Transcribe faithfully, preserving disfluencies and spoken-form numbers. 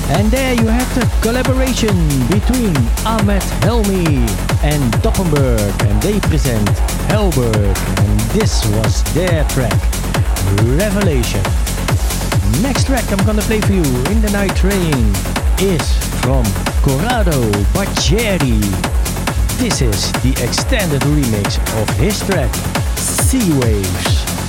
And there you have the collaboration between Ahmed Helmi and Doppenberg, and they present Hellberg, and this was their track, Revelation. Next track I'm gonna play for you in the night train is from Corrado Baccieri. This is the extended remix of his track, Sea Waves.